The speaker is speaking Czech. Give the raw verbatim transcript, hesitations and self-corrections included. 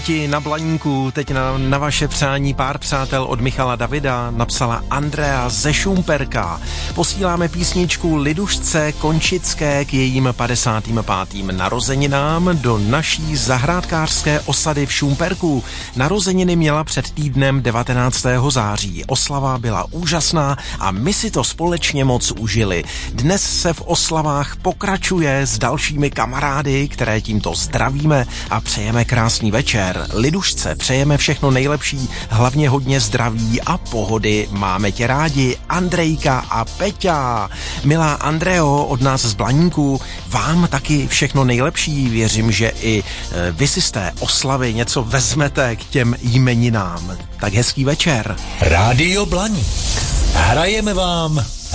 Na Blaníku, teď na, na vaše přání pár přátel od Michala Davida napsala Andrea ze Šumperka. Posíláme písničku Lidušce Končické k jejím padesátým pátým narozeninám do naší zahrádkářské osady v Šumperku. Narozeniny měla před týdnem devatenáctého září. Oslava byla úžasná a my si to společně moc užili. Dnes se v oslavách pokračuje s dalšími kamarády, které tímto zdravíme a přejeme krásný večer. Lidušce přejeme všechno nejlepší, hlavně hodně zdraví a pohody. Máme tě rádi, Andrejka a Peťa. Milá Andreo, od nás z Blaníku, vám taky všechno nejlepší. Věřím, že i vy si z té oslavy něco vezmete k těm jmeninám. Tak hezký večer. Rádio Blaník. Hrajeme vám